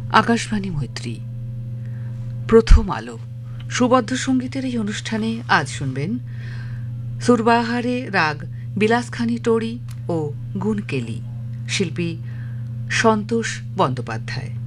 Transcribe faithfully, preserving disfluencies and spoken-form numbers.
আকাশবাণী মৈত্রী, প্রথম আলো সুবদ্ধ সঙ্গীতের এই অনুষ্ঠানে আজ শুনবেন সুরবাহারে রাগ বিলাসখানি টোড়ি ও গুনকেলি, শিল্পী সন্তোষ বন্দ্যোপাধ্যায়।